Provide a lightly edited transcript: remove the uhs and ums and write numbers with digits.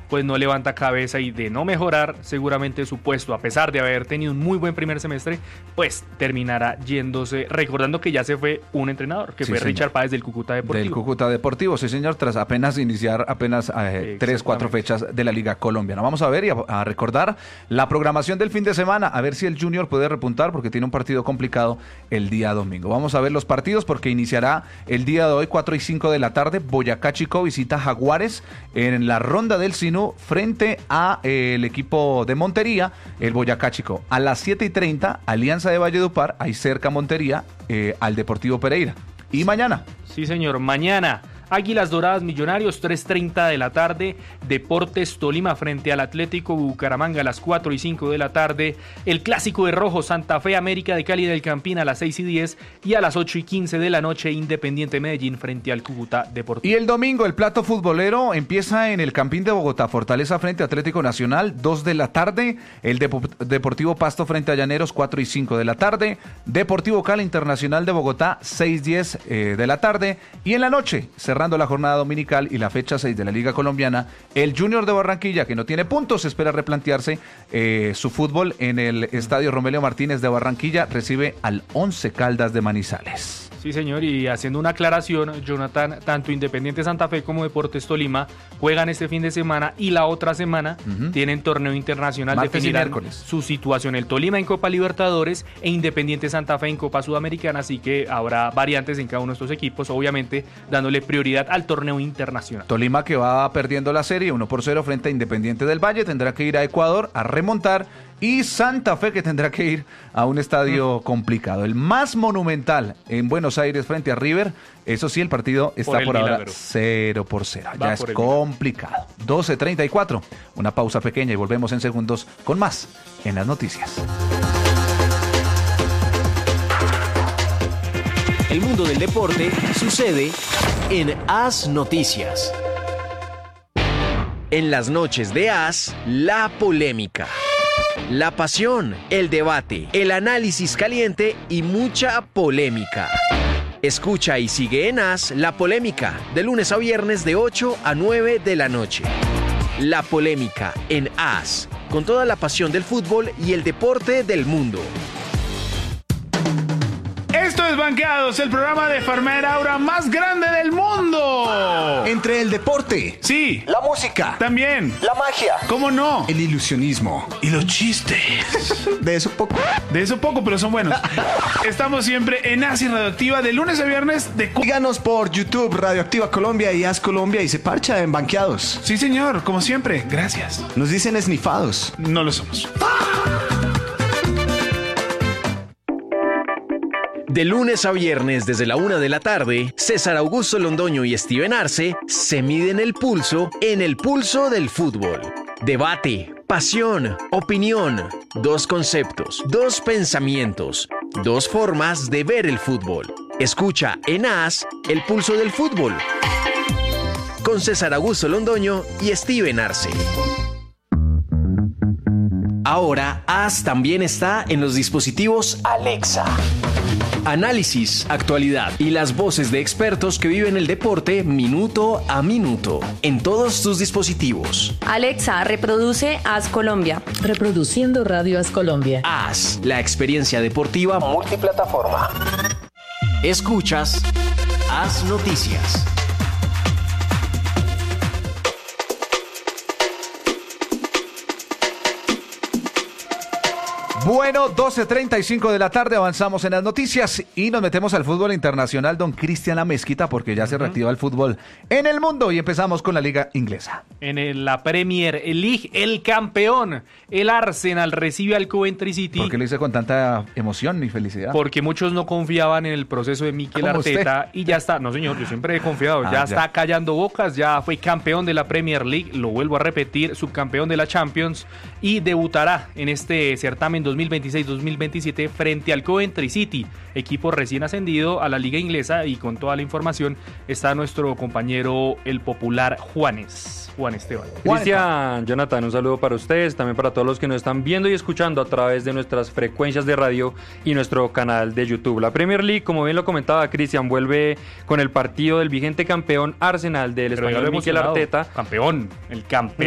pues no levanta cabeza y de no mejorar seguramente su puesto, a pesar de haber tenido un muy buen primer semestre, pues terminará yéndose, recordando que ya se fue un entrenador, que fue Richard Páez del Cúcuta Deportivo. Del Cúcuta Deportivo, sí señor, tras apenas iniciar 3-4 fechas de la Liga Colombiana. Vamos a ver y a recordar la programación del fin de semana, a ver si el Junior puede repuntar porque tiene un partido complicado el día domingo. Vamos a ver los partidos porque iniciará el día de hoy 4 y 5 de la tarde. Boyacá Chico visita Jaguares en la ronda del Sinú frente a el equipo de Montería, el Boyacá Chico. A las 7:30, Alianza de Valledupar, ahí cerca Montería, al Deportivo Pereira. Y mañana. Sí, señor, mañana. Águilas Doradas Millonarios, 3:30 de la tarde. Deportes Tolima frente al Atlético Bucaramanga a las 4 y 5 de la tarde. El Clásico de Rojo, Santa Fe América de Cali del Campín a las 6 y 10. Y a las 8 y 15 de la noche, Independiente Medellín frente al Cúcuta Deportivo. Y el domingo, el plato futbolero empieza en el Campín de Bogotá. Fortaleza frente a Atlético Nacional, 2 de la tarde. El Deportivo Pasto frente a Llaneros, 4 y 5 de la tarde. Deportivo Cali Internacional de Bogotá, 6:10 de la tarde. Y en la noche, cerrando la jornada dominical y la fecha 6 de la Liga Colombiana, el Junior de Barranquilla, que no tiene puntos, espera replantearse su fútbol en el Estadio Romelio Martínez de Barranquilla, recibe al Once Caldas de Manizales. Sí, señor, y haciendo una aclaración, Jonathan, tanto Independiente Santa Fe como Deportes Tolima juegan este fin de semana y la otra semana tienen torneo internacional, definirán su situación. El Tolima en Copa Libertadores e Independiente Santa Fe en Copa Sudamericana, así que habrá variantes en cada uno de estos equipos, obviamente dándole prioridad al torneo internacional. Tolima, que va perdiendo la serie 1-0 frente a Independiente del Valle, tendrá que ir a Ecuador a remontar. Y Santa Fe, que tendrá que ir a un estadio complicado, el más monumental en Buenos Aires frente a River. Eso sí, el partido está por ahora 0-0. Ya es complicado. 12:34. Una pausa pequeña y volvemos en segundos con más en las noticias. El mundo del deporte sucede en AS Noticias. En las noches de AS, la polémica. La pasión, el debate, el análisis caliente y mucha polémica. Escucha y sigue en AS La Polémica, de lunes a viernes de 8 a 9 de la noche. La Polémica en AS, con toda la pasión del fútbol y el deporte del mundo. Esto es Banqueados, el programa de Farmer Aura más grande del mundo. Entre el deporte, sí, la música, también, la magia, ¿cómo no? El ilusionismo Y los chistes. De eso poco. De eso poco, pero son buenos. Estamos siempre en AS Radioactiva de lunes a viernes de... Síganos por YouTube, Radioactiva Colombia y AS Colombia y se parcha en Banqueados. Sí, señor, como siempre, gracias. Nos dicen esnifados. No lo somos. De lunes a viernes desde la 1 de la tarde, César Augusto Londoño y Steven Arce se miden el pulso en el pulso del fútbol. Debate, pasión, opinión, dos conceptos, dos pensamientos, dos formas de ver el fútbol. Escucha en AS el pulso del fútbol con César Augusto Londoño y Steven Arce. Ahora AS también está en los dispositivos Alexa. Análisis, actualidad y las voces de expertos que viven el deporte minuto a minuto en todos tus dispositivos. Alexa, reproduce AS Colombia. Reproduciendo Radio AS Colombia. AS, la experiencia deportiva multiplataforma. Escuchas AS Noticias. Bueno, 12:35 de la tarde, avanzamos en las noticias y nos metemos al fútbol internacional, don Cristian La Mezquita, porque ya se reactiva el fútbol en el mundo y empezamos con la liga inglesa. En la Premier League, el campeón, el Arsenal, recibe al Coventry City. ¿Por qué lo hice con tanta emoción y felicidad? Porque muchos no confiaban en el proceso de Mikel Arteta usted. Y ya está, no señor, yo siempre he confiado, ya ya está callando bocas, ya fue campeón de la Premier League, lo vuelvo a repetir, subcampeón de la Champions y debutará en este certamen 2026-2027 frente al Coventry City, equipo recién ascendido a la liga inglesa, y con toda la información está nuestro compañero el popular Juan Esteban. Cristian, Jonathan, un saludo para ustedes, también para todos los que nos están viendo y escuchando a través de nuestras frecuencias de radio y nuestro canal de YouTube. La Premier League, como bien lo comentaba Cristian, vuelve con el partido del vigente campeón Arsenal del español Mikel Arteta. Campeón, el campeón.